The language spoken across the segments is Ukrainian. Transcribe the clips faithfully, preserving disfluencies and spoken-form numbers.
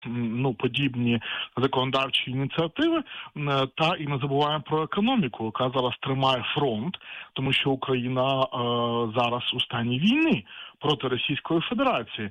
ну, подібні законодавчі ініціативи, та і не забуваємо про економіку, яка зараз тримає фронт, тому що Україна е, зараз у стані війни проти Російської Федерації.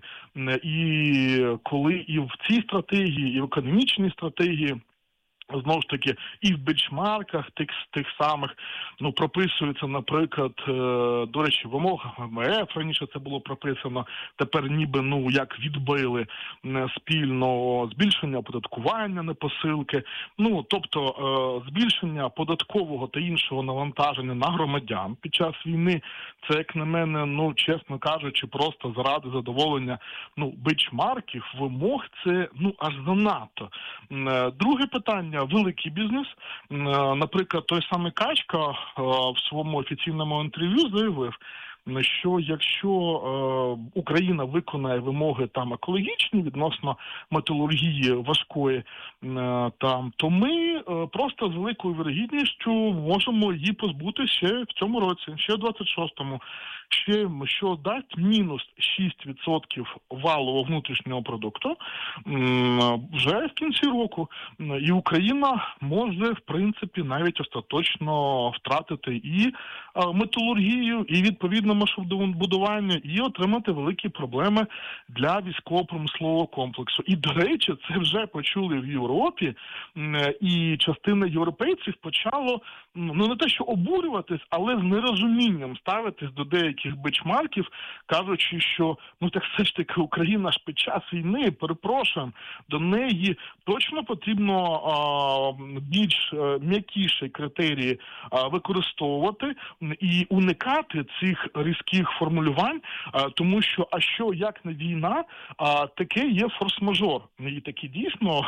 І коли і в цій стратегії, і в економічній стратегії, знову ж таки, і в бенчмарках тих, тих самих, ну, прописується, наприклад, е, до речі, в вимогах ем ве еф, раніше це було прописано, тепер ніби, ну, як відбили е, спільно збільшення оподаткування непосилки, ну, тобто е, збільшення податкового та іншого навантаження на громадян під час війни, це, як на мене, ну, чесно кажучи, просто заради задоволення, ну, бенчмарків, вимог, це, ну, аж занадто. Е, друге питання, великий бізнес. Наприклад, той самий Качка в своєму офіційному інтерв'ю заявив, що якщо е, Україна виконає вимоги там екологічні відносно металургії важкої, е, там, то ми е, просто з великою вірогідністю можемо її позбути ще в цьому році, ще в двадцять шостому, ще, що дасть мінус шість відсотків валового внутрішнього продукту е, вже в кінці року. І Україна може, в принципі, навіть остаточно втратити і е, металургію, і відповідно машинобудування, і отримати великі проблеми для військово-промислового комплексу. І, до речі, це вже почули в Європі, і частина європейців почало, ну, не те, що обурюватись, але з нерозумінням ставитись до деяких бенчмарків, кажучи, що, ну, так все ж таки Україна ж під час війни, перепрошуємо, до неї точно потрібно а, більш а, м'якіші критерії а, використовувати і уникати цих різких формулювань, тому що, а що, як не війна, таке є форс-мажор. І таки дійсно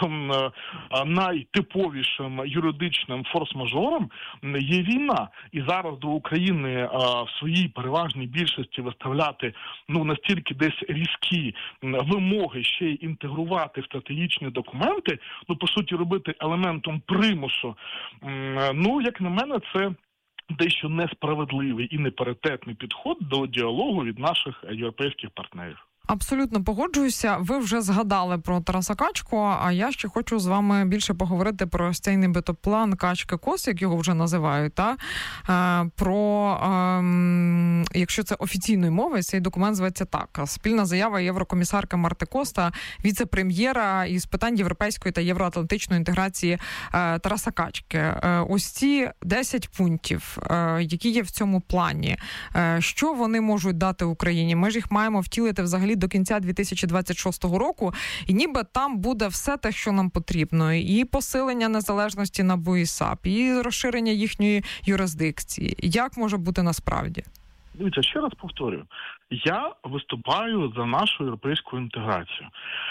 найтиповішим юридичним форс-мажором є війна. І зараз до України в своїй переважній більшості виставляти, ну, настільки десь різкі вимоги, ще й інтегрувати в стратегічні документи, ну, по суті, робити елементом примусу, ну, як на мене, це дещо несправедливий і непаритетний підход до діалогу від наших європейських партнерів. Абсолютно погоджуюся. Ви вже згадали про Тараса Качку, а я ще хочу з вами більше поговорити про ось цей нібито план Качки-Кос, як його вже називають, та? Про, ем, якщо це офіційною мовою, цей документ зветься так. Спільна заява єврокомісарка Марти Коста, віце-прем'єра із питань європейської та євроатлантичної інтеграції е, Тараса Качки. Е, ось ці десять пунктів, е, які є в цьому плані, е, що вони можуть дати Україні? Ми ж їх маємо втілити взагалі до кінця дві тисячі двадцять шостого року, і ніби там буде все те, що нам потрібно. І посилення незалежності НАБУ і САП, і розширення їхньої юрисдикції. Як може бути насправді? Дивіться, ще раз повторюю. Я виступаю за нашу європейську інтеграцію.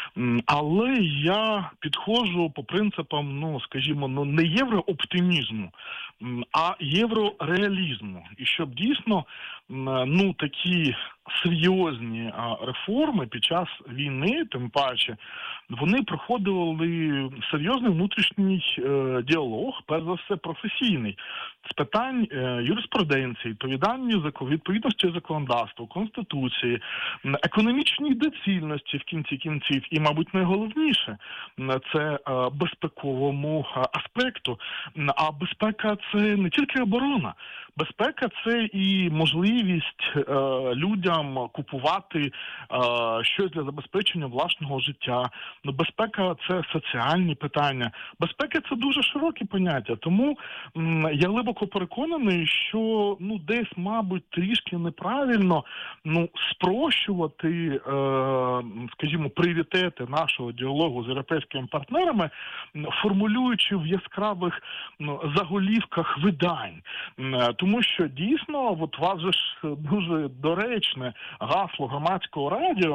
Але я підходжу по принципам, ну, скажімо, ну, не єврооптимізму, а єврореалізму. І щоб дійсно, ну, такі серйозні реформи під час війни, тим паче, вони проходили серйозний внутрішній е, діалог, перш за все професійний, з питань е, юриспруденції, відповідності законодавства, Конституції, економічній доцільності в кінці кінців і, мабуть, найголовніше, це е, безпековому аспекту. А безпека – це не тільки оборона. Безпека – це і можливість е, людям купувати е, щось для забезпечення власного життя. Безпека – це соціальні питання. Безпека – це дуже широкі поняття. Тому м, я глибоко переконаний, що, ну, десь, мабуть, трішки неправильно, ну, спрощувати, е, скажімо, пріоритети нашого діалогу з європейськими партнерами, формулюючи в яскравих, ну, заголівках видань. Тому що дійсно, от у вас же ж дуже доречне гасло громадського радіо,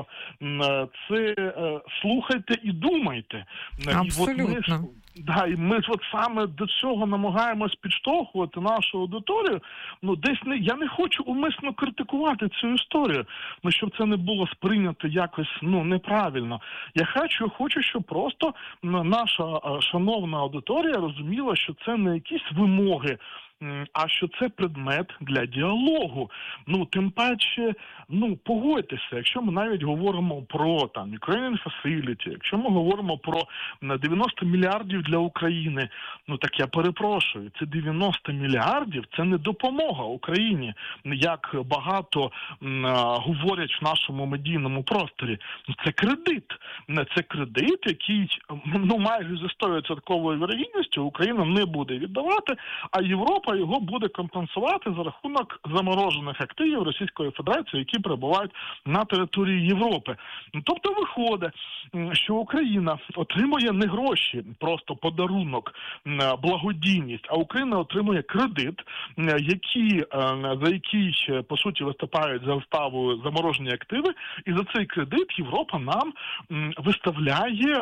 це слухайте і думайте. Абсолютно. І от ми, да, і ми от саме до цього намагаємось підштовхувати нашу аудиторію. Ну, десь не, я не хочу умисно критикувати цю історію, ну, щоб це не було сприйнято якось, ну, неправильно. Я хочу, хочу, щоб просто наша шановна аудиторія розуміла, що це не якісь вимоги а що це предмет для діалогу. Ну, тим паче, ну, погодьтеся, якщо ми навіть говоримо про там Ukrainian Facility, якщо ми говоримо про дев'яносто мільярдів для України, ну, так я перепрошую, це дев'яносто мільярдів, це не допомога Україні, як багато м, говорять в нашому медійному просторі. Це кредит. Це кредит, який, ну, майже зі сто відсотків вірогідністю Україна не буде віддавати, а Європа його буде компенсувати за рахунок заморожених активів Російської Федерації, які перебувають на території Європи. Тобто виходить, що Україна отримує не гроші, просто подарунок, благодійність, а Україна отримує кредит, які, за який, по суті, виступають за заставою заморожені активи, і за цей кредит Європа нам виставляє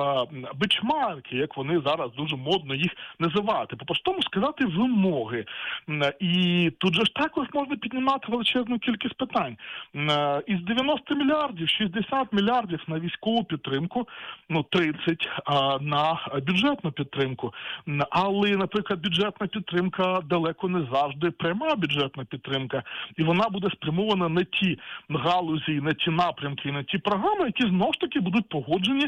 бенчмарки, як вони зараз дуже модно їх називати. По-простому сказати вимоги. І тут же ж також можна піднімати величезну кількість питань. Із дев'яноста мільярдів, шістдесят мільярдів на військову підтримку, ну тридцять на бюджетну підтримку. Але, наприклад, бюджетна підтримка далеко не завжди пряма бюджетна підтримка. І вона буде спрямована на ті галузі, на ті напрямки, на ті програми, які знову ж таки будуть погоджені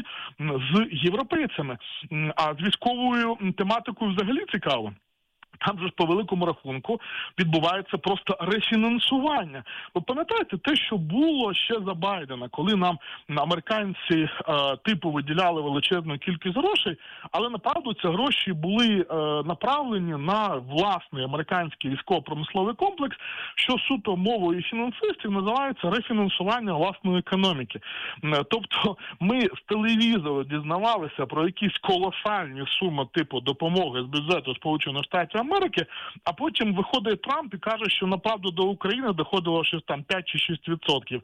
з європейцями. А з військовою тематикою взагалі цікаво. Там же ж по великому рахунку відбувається просто рефінансування. Ви пам'ятаєте те, що було ще за Байдена, коли нам американці е, типу виділяли величезну кількість грошей, але направду ці гроші були е, направлені на власний американський військово-промисловий комплекс, що суто мовою фінансистів називається рефінансування власної економіки. Е, тобто ми з телевізору дізнавалися про якісь колосальні суми типу допомоги з бюджету Сполучених Штатів Америки, а потім виходить Трамп і каже, що направду до України доходило щось там п'ять чи шість відсотків.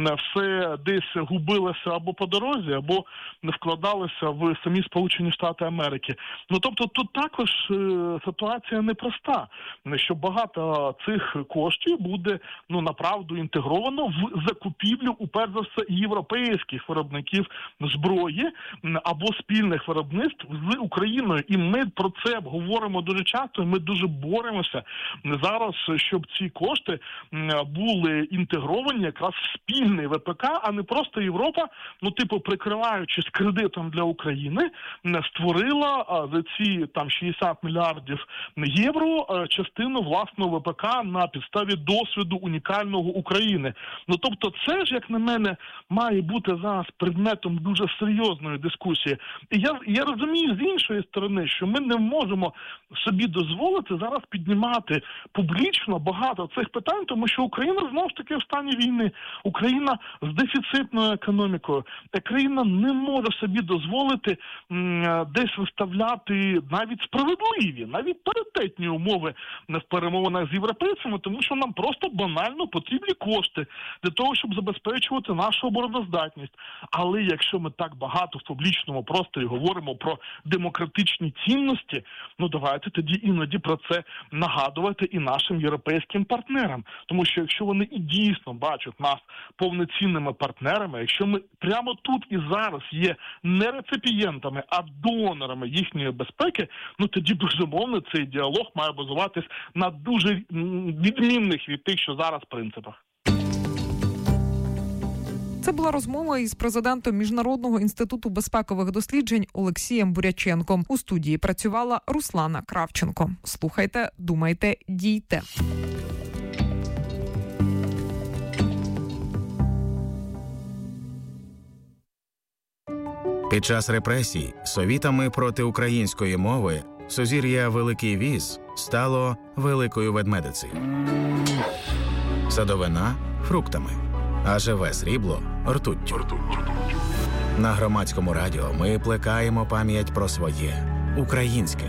Все десь губилося або по дорозі, або не вкладалося в самі Сполучені Штати Америки. Ну, тобто тут також е, ситуація непроста, що багато цих коштів буде, ну, направду інтегровано в закупівлю, у перш за все, європейських виробників зброї або спільних виробництв з Україною. І ми про це говоримо дуже часто. Ми дуже боремося зараз, щоб ці кошти були інтегровані якраз в спільний ВПК, а не просто Європа, ну, типу, прикриваючись кредитом для України, створила за ці там шістдесят мільярдів євро частину власного ВПК на підставі досвіду унікального України. Ну, тобто це ж, як на мене, має бути зараз предметом дуже серйозної дискусії. І я, я розумію з іншої сторони, що ми не можемо собі дозволити зараз піднімати публічно багато цих питань, тому що Україна знову ж таки в стані війни. Україна з дефіцитною економікою. Україна не може собі дозволити м, десь виставляти навіть справедливі, навіть паритетні умови в перемовинах з європейцями, тому що нам просто банально потрібні кошти для того, щоб забезпечувати нашу обороноздатність. Але якщо ми так багато в публічному просторі говоримо про демократичні цінності, ну давайте тоді іноді про це нагадувати і нашим європейським партнерам. Тому що якщо вони і дійсно бачать нас повноцінними партнерами, якщо ми прямо тут і зараз є не реципієнтами, а донорами їхньої безпеки, ну тоді, безумовно, цей діалог має базуватись на дуже відмінних від тих, що зараз принципах. Це була розмова із президентом Міжнародного інституту безпекових досліджень Олексієм Буряченком. У студії працювала Руслана Кравченко. Слухайте, думайте, дійте. Під час репресій совітами проти української мови сузір'я Великий Віз стало Великою Ведмедицею. Садовина – фруктами, а живе срібло – ртуттю. На Громадському радіо ми плекаємо пам'ять про своє – українське.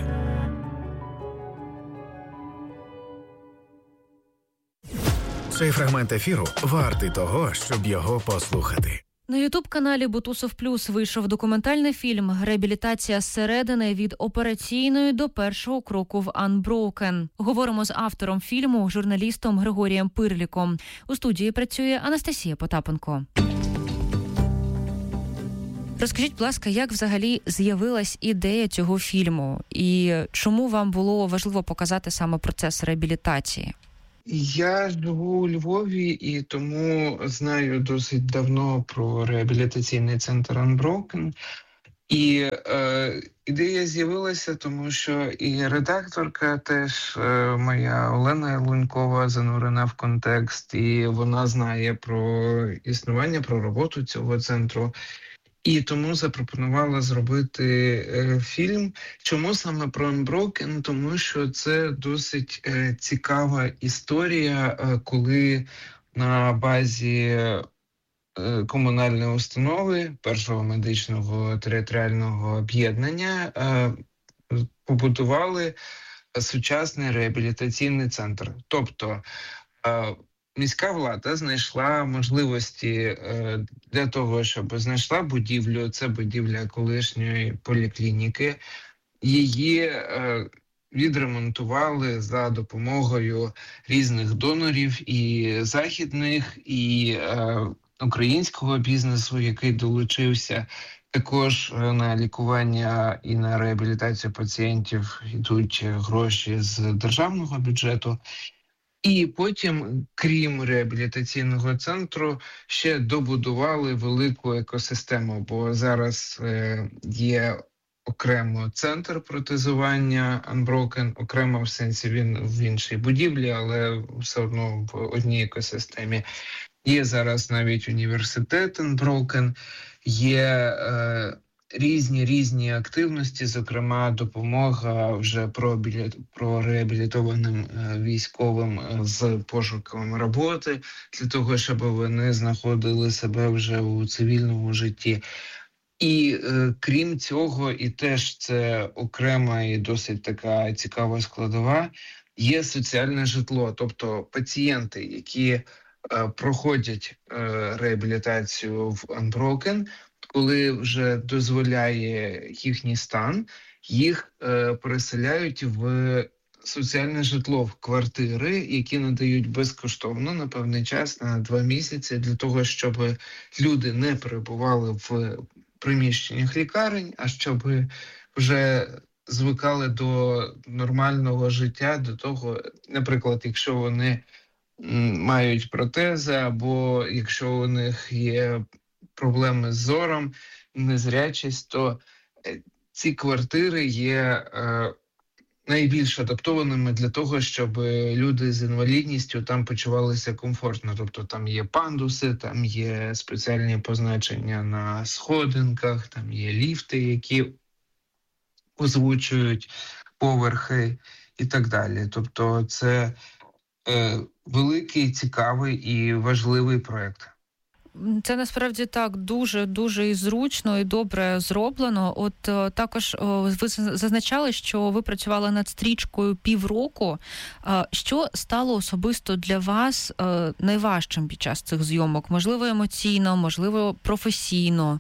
Цей фрагмент ефіру вартий того, щоб його послухати. На ютуб-каналі Бутусов Плюс вийшов документальний фільм «Реабілітація зсередини від операційної до першого кроку в Unbroken». Говоримо з автором фільму, журналістом Григорієм Пирліком. У студії працює Анастасія Потапенко. Розкажіть, будь ласка, як взагалі з'явилась ідея цього фільму? І чому вам було важливо показати саме процес реабілітації? Я живу у Львові і тому знаю досить давно про реабілітаційний центр Unbroken. І е, ідея з'явилася, тому що і редакторка теж е, моя Олена Лунькова занурена в контекст, і вона знає про існування, про роботу цього центру. І тому запропонувала зробити е, фільм. Чому саме про Unbroken? Тому що це досить е, цікава історія, е, коли на базі е, комунальної установи Першого медичного територіального об'єднання е, побудували сучасний реабілітаційний центр. Тобто е, міська влада знайшла можливості для того, щоб знайшла будівлю, це будівля колишньої поліклініки, її відремонтували за допомогою різних донорів і західних, і українського бізнесу, який долучився. Також на лікування і на реабілітацію пацієнтів йдуть гроші з державного бюджету. І потім, крім реабілітаційного центру, ще добудували велику екосистему, бо зараз е, є окремо центр протезування Unbroken, окремо в сенсі він в іншій будівлі, але все одно в одній екосистемі. Є зараз навіть університет Unbroken, є е, різні різні активності, зокрема допомога вже про, про реабілітованим військовим з пошуком роботи, для того, щоб вони знаходили себе вже у цивільному житті. І е, крім цього, і теж це окрема і досить така цікава складова, є соціальне житло, тобто пацієнти, які е, проходять е, реабілітацію в Unbroken, коли вже дозволяє їхній стан, їх е, переселяють в соціальне житло, в квартири, які надають безкоштовно на певний час, на два місяці, для того, щоб люди не перебували в приміщеннях лікарень, а щоб вже звикали до нормального життя, до того, наприклад, якщо вони мають протези, або якщо у них є проблеми з зором, незрячість, то ці квартири є е, найбільш адаптованими для того, щоб люди з інвалідністю там почувалися комфортно. Тобто там є пандуси, там є спеціальні позначення на сходинках, там є ліфти, які озвучують поверхи і так далі. Тобто це е, великий, цікавий і важливий проєкт. Це насправді так дуже-дуже і зручно, і добре зроблено. От о, також о, ви зазначали, що ви працювали над стрічкою півроку. А, що стало особисто для вас а, найважчим під час цих зйомок? Можливо, емоційно, можливо, професійно?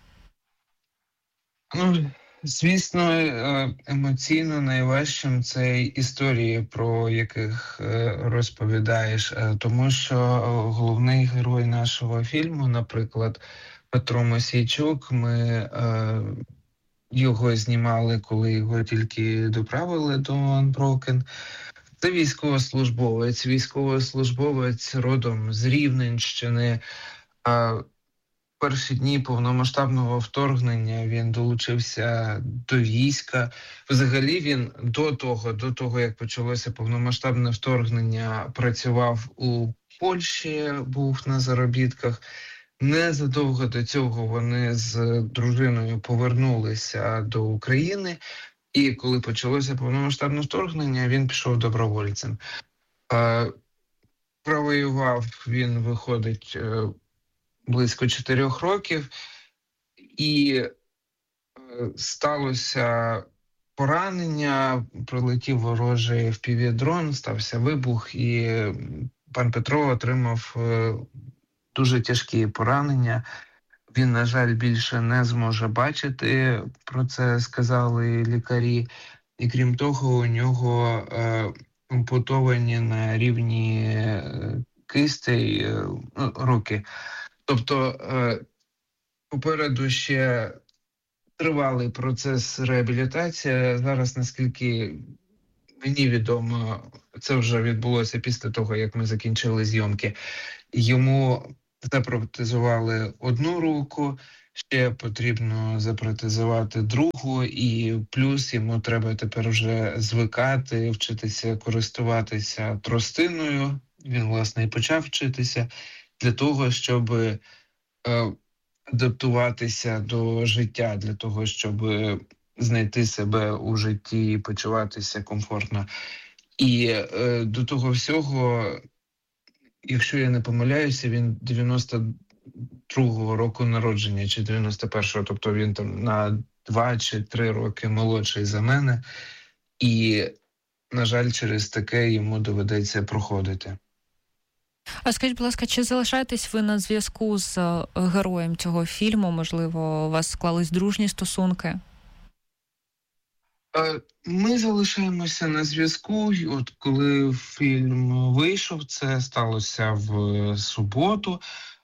Ну, звісно, емоційно найважчим це історії, про яких розповідаєш, тому що головний герой нашого фільму, наприклад, Петро Мосійчук, ми його знімали, коли його тільки доправили до Unbroken. Це військовослужбовець, військовослужбовець родом з Рівненщини. Перші дні повномасштабного вторгнення він долучився до війська. Взагалі він до того, до того, як почалося повномасштабне вторгнення, працював у Польщі, був на заробітках. Незадовго до цього вони з дружиною повернулися до України. І коли почалося повномасштабне вторгнення, він пішов добровольцем. Провоював він, виходить, близько чотирьох років, і сталося поранення, прилетів ворожий еф пі ві-дрон, стався вибух, і пан Петро отримав дуже тяжкі поранення. Він, на жаль, більше не зможе бачити, про це сказали лікарі. І крім того, у нього ампутовані на рівні кистей руки. Тобто попереду ще тривалий процес реабілітації. Зараз, наскільки мені відомо, це вже відбулося після того, як ми закінчили зйомки. Йому запротезували одну руку, ще потрібно запротезувати другу, і плюс йому треба тепер вже звикати, вчитися користуватися тростиною. Він, власне, і почав вчитися для того, щоб е, адаптуватися до життя, для того, щоб знайти себе у житті і почуватися комфортно. І е, до того всього, якщо я не помиляюся, він дев'яносто другого року народження, чи дев'яносто першого, тобто він там на два чи три роки молодший за мене. І, на жаль, через таке йому доведеться проходити. А скажіть, будь ласка, чи залишаєтесь ви на зв'язку з героєм цього фільму? Можливо, у вас склались дружні стосунки? Ми залишаємося на зв'язку. От коли фільм вийшов, це сталося в суботу.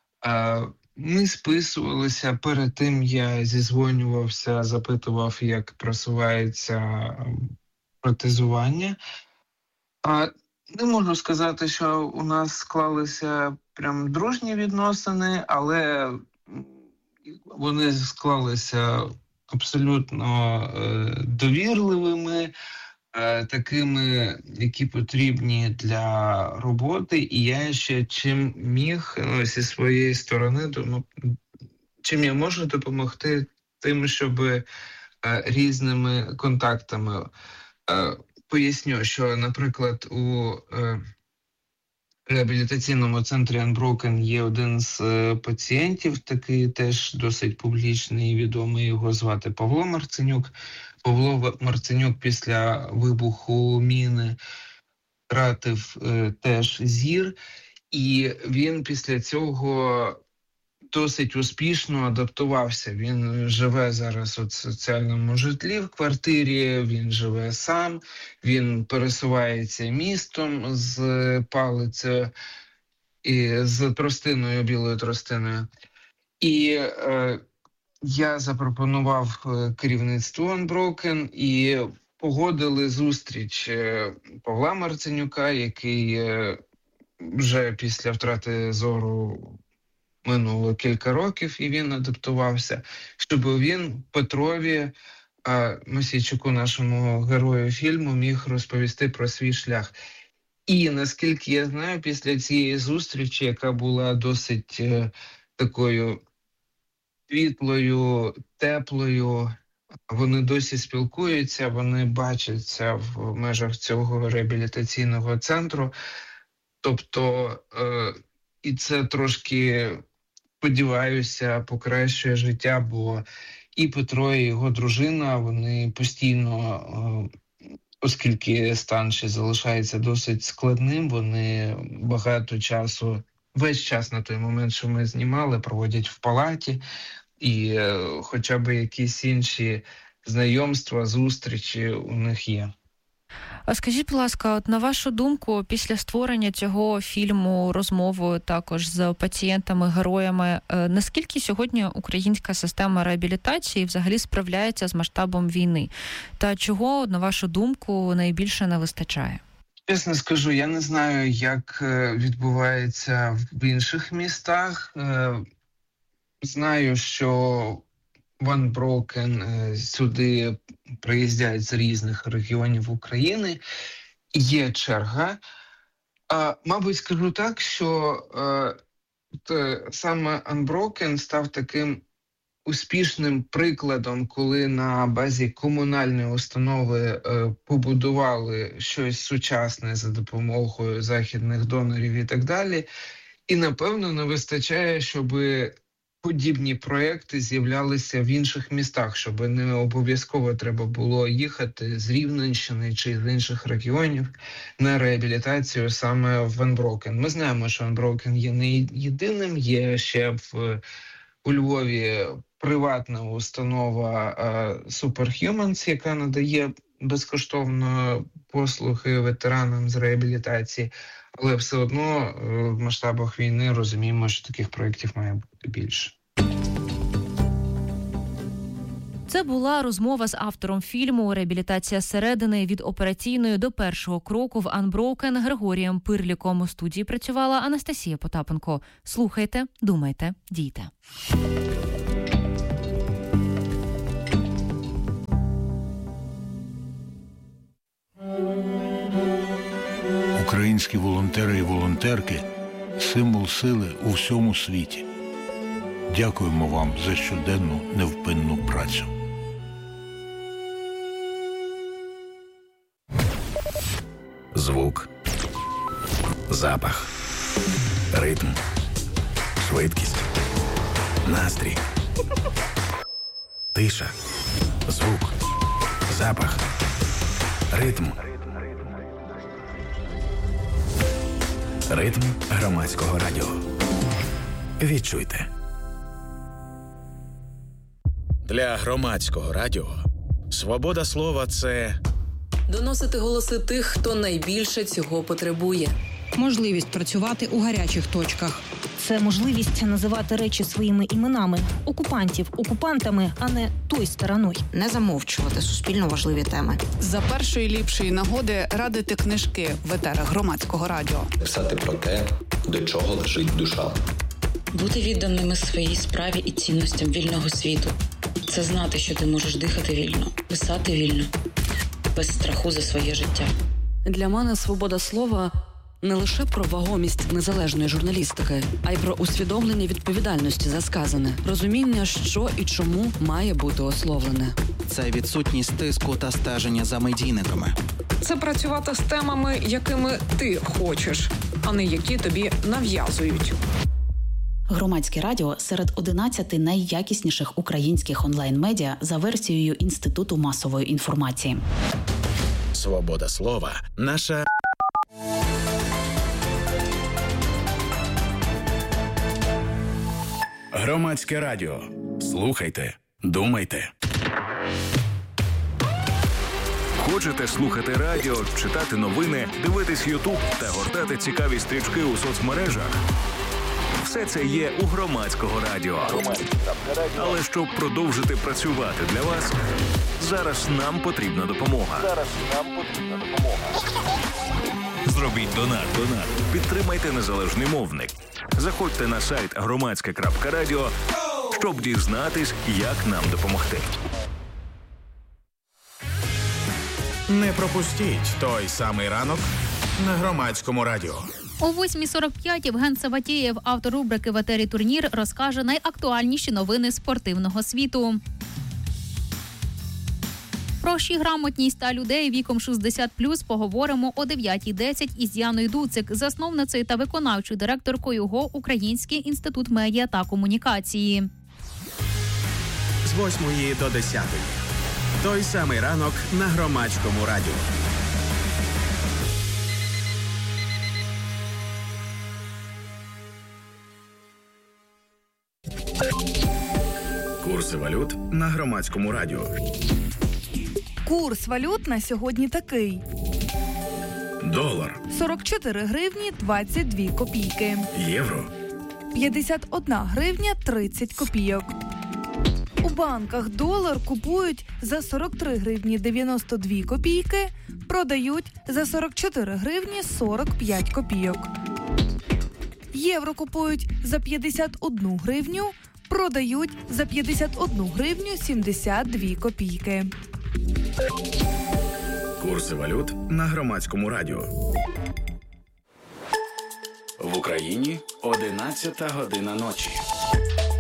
Ми списувалися. Перед тим я зізвонювався, запитував, як просувається протезування. Не можу сказати, що у нас склалися прям дружні відносини, але вони склалися абсолютно е, довірливими, е, такими, які потрібні для роботи. І я ще чим міг, ну, зі своєї сторони, думаю, чим я можу допомогти тим, щоб е, різними контактами. Е, поясню, що, наприклад, у е, реабілітаційному центрі Unbroken є один з е, пацієнтів, такий теж досить публічний і відомий, його звати Павло Марценюк. Павло Марценюк після вибуху міни втратив е, теж зір, і він після цього досить успішно адаптувався. Він живе зараз у соціальному житлі в квартирі, він живе сам, він пересувається містом з палицею і з тростиною, білою тростиною. І е, я запропонував керівництву Unbroken і погодили зустріч Павла Марценюка, який е, вже після втрати зору минуло кілька років, і він адаптувався, щоб він Петрові, Мосійчуку, нашому герою фільму, міг розповісти про свій шлях. І, наскільки я знаю, після цієї зустрічі, яка була досить е, такою світлою, теплою, вони досі спілкуються, вони бачаться в межах цього реабілітаційного центру. Тобто, е, і це трошки, сподіваюся, покращує життя, бо і Петро, і його дружина, вони постійно, оскільки стан ще залишається досить складним, вони багато часу, весь час на той момент, що ми знімали, проводять в палаті, і хоча б якісь інші знайомства, зустрічі у них є. А скажіть, будь ласка, от на вашу думку, після створення цього фільму розмовою також з пацієнтами-героями, наскільки сьогодні українська система реабілітації взагалі справляється з масштабом війни? Та чого, на вашу думку, найбільше не вистачає? Чесно скажу, я не знаю, як відбувається в інших містах. Знаю, що в Unbroken сюди приїздять з різних регіонів України. Є черга. А, мабуть, скажу так, що а, те, саме Unbroken став таким успішним прикладом, коли на базі комунальної установи а, побудували щось сучасне за допомогою західних донорів і так далі. І, напевно, не вистачає, щоби подібні проекти з'являлися в інших містах, щоб не обов'язково треба було їхати з Рівненщини чи з інших регіонів на реабілітацію саме в Unbroken. Ми знаємо, що Unbroken є не єдиним, є ще в, у Львові приватна установа uh, Superhumans, яка надає безкоштовно послуги ветеранам з реабілітації, але все одно в масштабах війни розуміємо, що таких проєктів має бути більше. Це була розмова з автором фільму «Реабілітація зсередини. Від операційної до першого кроку в Unbroken» Григорієм Пирліком. У студії працювала Анастасія Потапенко. Слухайте, думайте, дійте. Українські волонтери і волонтерки – символ сили у всьому світі. Дякуємо вам за щоденну невпинну працю. Звук, запах, ритм, швидкість, настрій, тиша, звук, запах, ритм. Ритм громадського радіо. Відчуйте. Для громадського радіо свобода слова – це доносити голоси тих, хто найбільше цього потребує. Можливість працювати у гарячих точках. Це можливість називати речі своїми іменами. Окупантів окупантами, а не той стороною. Не замовчувати суспільно важливі теми. За першої ліпшої нагоди радити книжки в етерах громадського радіо. Писати про те, до чого лежить душа. Бути відданими своїй справі і цінностям вільного світу. Це знати, що ти можеш дихати вільно, писати вільно, без страху за своє життя. Для мене свобода слова – не лише про вагомість незалежної журналістики, а й про усвідомлення відповідальності за сказане, розуміння, що і чому має бути ословлене. Це відсутність тиску та стеження за медійниками. Це працювати з темами, якими ти хочеш, а не які тобі нав'язують. Громадське радіо серед одинадцяти найякісніших українських онлайн-медіа за версією Інституту масової інформації. Свобода слова – наша... Громадське радіо. Слухайте, думайте. Хочете слухати радіо, читати новини, дивитись Ютуб та гортати цікаві стрічки у соцмережах? Все це є у Громадського радіо. Але щоб продовжити працювати для вас, зараз нам потрібна допомога. Зараз нам потрібна допомога. Зробіть донат, донат. Підтримайте незалежний мовник. Заходьте на сайт громадське крапка радіо, щоб дізнатись, як нам допомогти. Не пропустіть той самий ранок на Громадському радіо. О восьмій сорок п'ять Євген Саватєєв, автор рубрики «В етері Турнір», розкаже найактуальніші новини спортивного світу. Про грамотність та людей віком шістдесят плюс поговоримо о дев'ятій десять із Яною Дуцик, засновницею та виконавчою директоркою ГО «Український інститут медіа та комунікації». З восьмої до десятої. Той самий ранок на Громадському радіо. Курси валют на Громадському радіо. Курс валют на сьогодні такий. Долар. сорок чотири гривні двадцять дві копійки. Євро. п'ятдесят одна гривня тридцять копійок. У банках долар купують за сорок три гривні дев'яносто дві копійки, продають за сорок чотири гривні сорок п'ять копійок. Євро купують за п'ятдесят одну гривню, продають за п'ятдесят одну гривню сімдесят дві копійки. Курси валют на Громадському радіо. В Україні одинадцята година ночі.